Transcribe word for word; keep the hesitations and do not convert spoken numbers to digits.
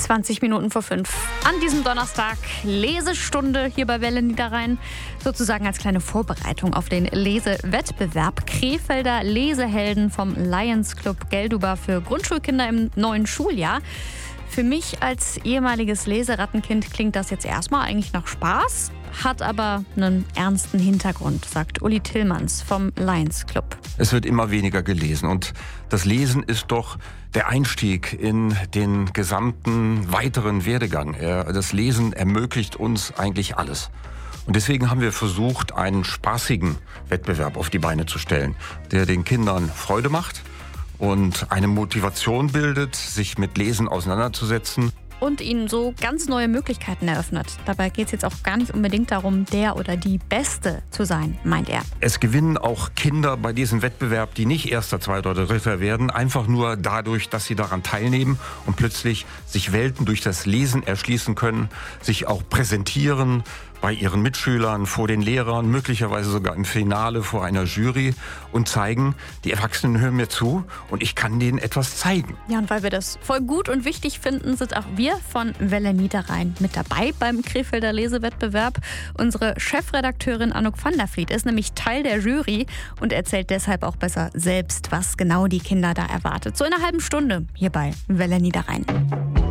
zwanzig Minuten vor fünf. An diesem Donnerstag Lesestunde hier bei Welle Niederrhein. Sozusagen als kleine Vorbereitung auf den Lesewettbewerb. Krefelder Lesehelden vom Lions Club Gelduber für Grundschulkinder im neuen Schuljahr. Für mich als ehemaliges Leserattenkind klingt das jetzt erstmal eigentlich nach Spaß, hat aber einen ernsten Hintergrund, sagt Uli Tillmanns vom Lions Club. Es wird immer weniger gelesen und das Lesen ist doch der Einstieg in den gesamten weiteren Werdegang. Das Lesen ermöglicht uns eigentlich alles. Und deswegen haben wir versucht, einen spaßigen Wettbewerb auf die Beine zu stellen, der den Kindern Freude macht und eine Motivation bildet, sich mit Lesen auseinanderzusetzen. Und ihnen so ganz neue Möglichkeiten eröffnet. Dabei geht es jetzt auch gar nicht unbedingt darum, der oder die Beste zu sein, meint er. Es gewinnen auch Kinder bei diesem Wettbewerb, die nicht Erster, Zweiter oder Dritter werden, einfach nur dadurch, dass sie daran teilnehmen und plötzlich sich Welten durch das Lesen erschließen können, sich auch präsentieren bei ihren Mitschülern, vor den Lehrern, möglicherweise sogar im Finale vor einer Jury und zeigen, die Erwachsenen hören mir zu und ich kann denen etwas zeigen. Ja, und weil wir das voll gut und wichtig finden, sind auch wir von Welle Niederrhein mit dabei beim Krefelder Lesewettbewerb. Unsere Chefredakteurin Anouk van der Vliet ist nämlich Teil der Jury und erzählt deshalb auch besser selbst, was genau die Kinder da erwartet. So in einer halben Stunde hier bei Welle Niederrhein.